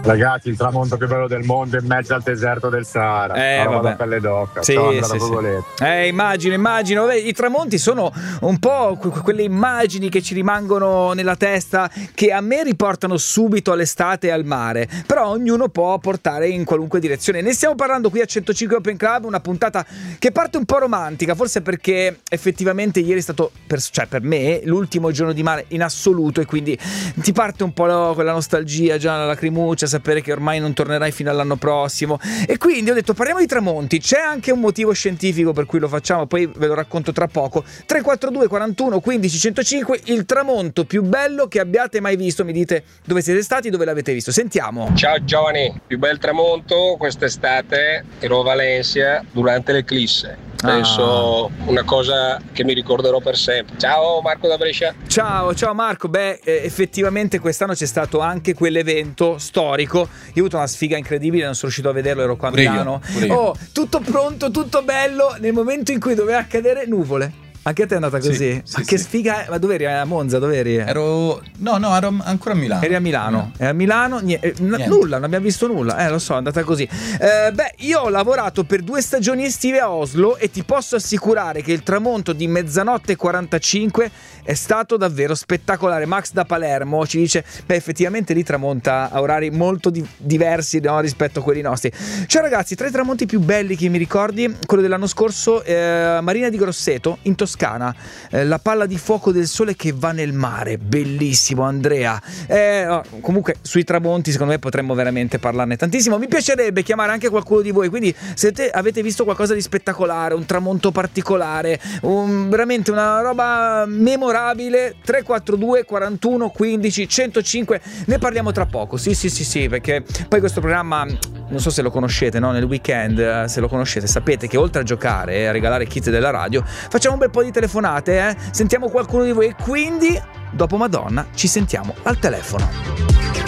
Ragazzi, il tramonto più bello del mondo in mezzo al deserto del Sahara. Vabbè. Pelle d'oca. Sì, immagino. Beh, i tramonti sono un po' quelle immagini che ci rimangono nella testa, che a me riportano subito all'estate e al mare, però ognuno può portare in qualunque direzione. Ne stiamo parlando qui a 105 Open Club, una puntata che parte un po' romantica, forse perché effettivamente ieri è stato per me l'ultimo giorno di mare in assoluto, e quindi ti parte un po' quella nostalgia, già la lacrimuccia, sapere che ormai non tornerai fino all'anno prossimo. E quindi ho detto parliamo di tramonti. C'è anche un motivo scientifico per cui lo facciamo, poi ve lo racconto tra poco. 342 41 15 105, il tramonto più bello che abbiate mai visto. Mi dite dove siete stati, dove l'avete visto. Sentiamo. Ciao giovani, più bel tramonto quest'estate ero a Valencia durante l'eclisse. Penso una cosa che mi ricorderò per sempre. Ciao Marco da Brescia. Ciao Marco. Effettivamente quest'anno c'è stato anche quell'evento storico. Io ho avuto una sfiga incredibile, non sono riuscito a vederlo, ero qua a Milano. Tutto pronto, tutto bello, nel momento in cui doveva accadere, nuvole. Anche a te è andata così? Sì, che sfiga. Ma dove eri? A Monza, dove eri? Ero ancora a Milano. Eri a Milano? E a Milano nulla, non abbiamo visto nulla. Lo so, è andata così. Io ho lavorato per 2 stagioni estive a Oslo e ti posso assicurare che il tramonto di 00:45 è stato davvero spettacolare. Max da Palermo ci dice effettivamente lì tramonta a orari molto diversi, no, rispetto a quelli nostri. Ciao ragazzi, tra i tramonti più belli che mi ricordi, quello dell'anno scorso, Marina di Grosseto in Toscana, la palla di fuoco del sole che va nel mare, bellissimo Andrea. Comunque sui tramonti secondo me potremmo veramente parlarne tantissimo. Mi piacerebbe chiamare anche qualcuno di voi, quindi se avete visto qualcosa di spettacolare, un tramonto particolare, veramente una roba memorabile, 342 41 15 105, ne parliamo tra poco. Sì, perché poi questo programma non so se lo conoscete, no? Nel weekend, se lo conoscete, sapete che oltre a giocare e a regalare kit della radio, facciamo un bel po' di telefonate, sentiamo qualcuno di voi, e quindi dopo Madonna ci sentiamo al telefono.